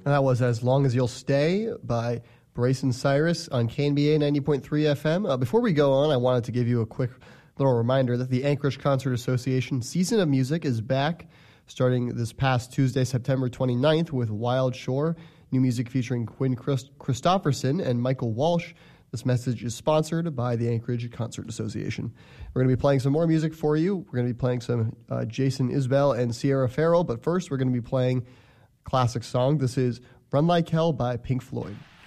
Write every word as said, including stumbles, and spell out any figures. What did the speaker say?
And that was As Long As You'll Stay by Brayson Cyrus on K N B A ninety point three F M. Uh, before we go on, I wanted to give you a quick little reminder that the Anchorage Concert Association Season of Music is back starting this past Tuesday, September twenty-ninth with Wild Shore, new music featuring Quinn Christ- Christopherson and Michael Walsh. This message is sponsored by the Anchorage Concert Association. We're going to be playing some more music for you. We're going to be playing some uh, Jason Isbell and Sierra Farrell, but first we're going to be playing a classic song. This is Run Like Hell by Pink Floyd.